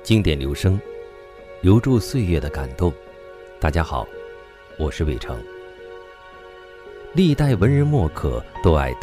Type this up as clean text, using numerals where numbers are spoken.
经典留声，留住岁月的感动。大家好，我是伟成。历代文人墨客都爱